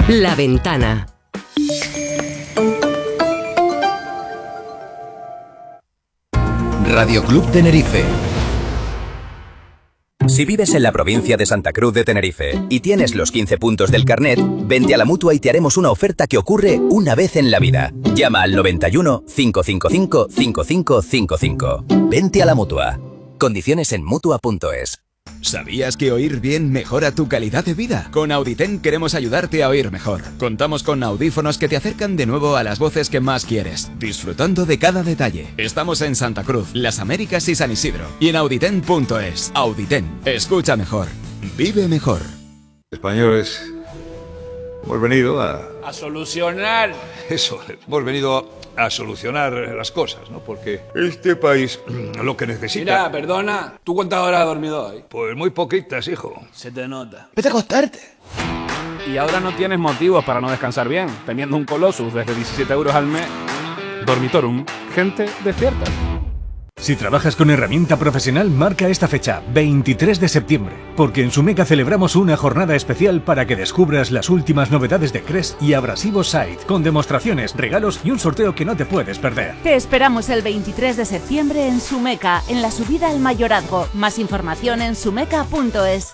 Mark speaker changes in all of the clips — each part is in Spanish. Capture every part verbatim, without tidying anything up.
Speaker 1: La Ventana.
Speaker 2: Radio Club Tenerife.
Speaker 3: Si vives en la provincia de Santa Cruz de Tenerife y tienes los quince puntos del carnet, vente a la Mutua y te haremos una oferta que ocurre una vez en la vida. Llama al noventa y uno, cinco cinco cinco, cinco cinco cinco cinco. Vente a la Mutua. Condiciones en Mutua punto es.
Speaker 4: ¿Sabías que oír bien mejora tu calidad de vida? Con Auditen queremos ayudarte a oír mejor. Contamos con audífonos que te acercan de nuevo a las voces que más quieres, disfrutando de cada detalle. Estamos en Santa Cruz, Las Américas y San Isidro. Y en Auditen punto es. Auditen. Escucha mejor. Vive mejor.
Speaker 5: Españoles, hemos venido a...
Speaker 6: A solucionar.
Speaker 5: Eso, hemos venido a, a solucionar las cosas, ¿no? Porque este país lo que necesita...
Speaker 6: Mira, perdona, ¿tú cuántas horas has dormido hoy?
Speaker 5: Pues muy poquitas, hijo.
Speaker 6: Se te nota.
Speaker 7: Vete a acostarte.
Speaker 8: Y ahora no tienes motivos para no descansar bien, teniendo un Colossus desde diecisiete euros al mes. Dormitorum, gente despierta.
Speaker 9: Si trabajas con herramienta profesional, marca esta fecha, veintitrés de septiembre, porque en Sumeca celebramos una jornada especial para que descubras las últimas novedades de Cres y Abrasivo Site, con demostraciones, regalos y un sorteo que no te puedes perder.
Speaker 10: Te esperamos el veintitrés de septiembre en Sumeca, en la subida al Mayorazgo. Más información en sumeca punto es.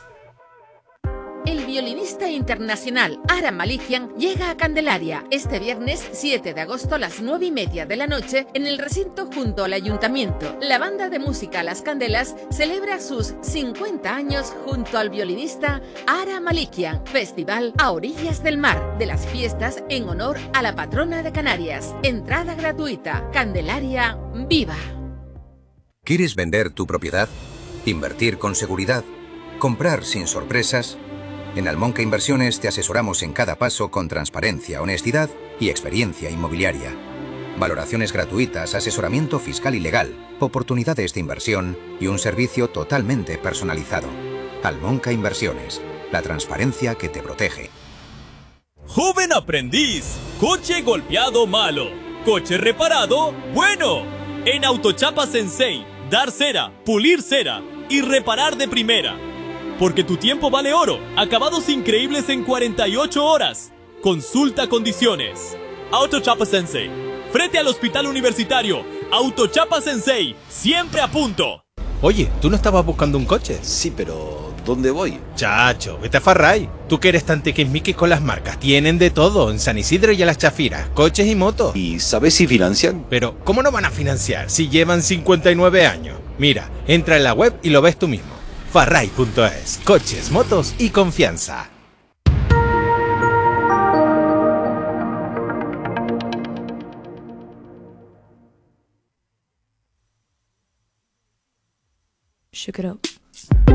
Speaker 11: El violinista internacional Aram Malikian llega a Candelaria este viernes siete de agosto a las nueve y media de la noche en el recinto junto al Ayuntamiento. La banda de música Las Candelas celebra sus cincuenta años junto al violinista Aram Malikian. Festival a orillas del mar de las fiestas en honor a la patrona de Canarias. Entrada gratuita. Candelaria Viva.
Speaker 3: ¿Quieres vender tu propiedad? ¿Invertir con seguridad? ¿Comprar sin sorpresas? En Almonca Inversiones te asesoramos en cada paso con transparencia, honestidad y experiencia inmobiliaria. Valoraciones gratuitas, asesoramiento fiscal y legal, oportunidades de inversión y un servicio totalmente personalizado. Almonca Inversiones, la transparencia que te protege.
Speaker 12: Joven aprendiz, coche golpeado malo, coche reparado bueno. En Autochapa Sensei, dar cera, pulir cera y reparar de primera. Porque tu tiempo vale oro. Acabados increíbles en cuarenta y ocho horas. Consulta condiciones. Autochapa Sensei. Frente al Hospital Universitario. Autochapa Sensei. Siempre a punto.
Speaker 7: Oye, ¿tú no estabas buscando un coche?
Speaker 13: Sí, pero ¿dónde voy?
Speaker 7: Chacho, vete a Farray. Tú que eres tan tiquismiquis con las marcas. Tienen de todo en San Isidro y a las Chafiras. Coches y motos.
Speaker 13: ¿Y sabes si financian?
Speaker 7: Pero, ¿cómo no van a financiar si llevan cincuenta y nueve años? Mira, entra en la web y lo ves tú mismo. Farray punto es. Coches, motos y confianza.
Speaker 14: Shook it up.